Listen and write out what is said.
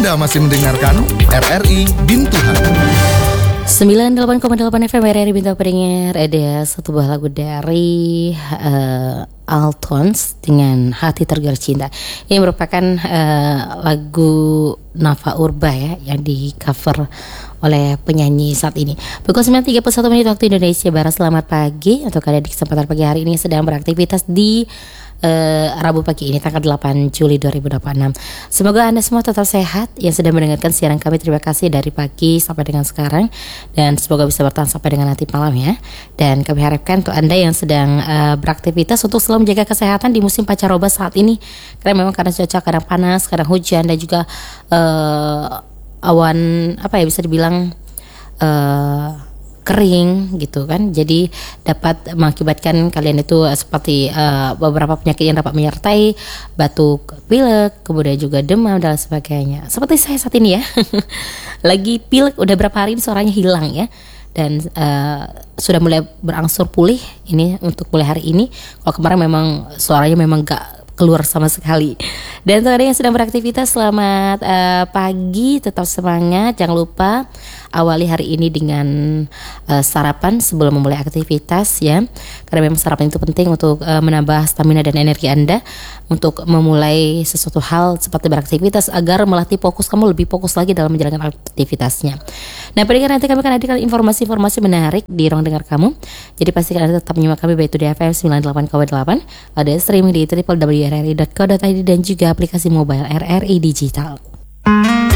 Anda masih mendengarkan RRI Bintuhan 98,8 FM RRI Bintuhan pendengar. Ada satu buah lagu dari Altones dengan Hati Tergerak Cinta. Ini merupakan lagu Nafa Urba ya, yang di cover oleh penyanyi saat ini. Pukul 9.31 menit waktu Indonesia Barat. Selamat pagi untuk kalian di kesempatan pagi hari ini sedang beraktivitas di Rabu pagi ini tanggal 8 Juli 2026. Semoga Anda semua tetap sehat yang sedang mendengarkan siaran kami. Terima kasih dari pagi sampai dengan sekarang, dan semoga bisa bertahan sampai dengan nanti malam ya. Dan kami harapkan untuk Anda yang sedang beraktivitas untuk selalu menjaga kesehatan di musim pancaroba saat ini, karena memang kadang cuaca kadang panas, kadang hujan, dan juga awan bisa dibilang kering gitu kan, jadi dapat mengakibatkan kalian itu seperti beberapa penyakit yang dapat menyertai batuk, pilek, kemudian juga demam dan sebagainya. Seperti saya saat ini ya lagi pilek udah berapa hari ini, suaranya hilang ya, dan sudah mulai berangsur pulih ini untuk mulai hari ini. Kalau kemarin memang suaranya memang gak keluar sama sekali. Dan untuk ada yang sedang beraktivitas, selamat pagi, tetap semangat. Jangan lupa awali hari ini dengan sarapan sebelum memulai aktivitas ya, karena memang sarapan itu penting untuk menambah stamina dan energi Anda untuk memulai sesuatu hal seperti beraktivitas, agar melatih fokus kamu lebih fokus lagi dalam menjalankan aktivitasnya. Nah, pendengar, nanti kami akan hadirkan informasi-informasi menarik di ruang dengar kamu. Jadi pastikan Anda tetap menyimak kami baik itu di FM 98,8, ada streaming di www.rri.co.id dan juga aplikasi mobile RRI Digital.